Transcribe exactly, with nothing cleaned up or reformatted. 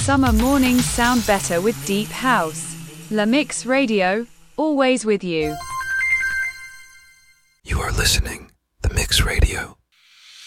summer mornings sound better with deep house. La Mix Radio, always with you. You are listening, The Mix Radio.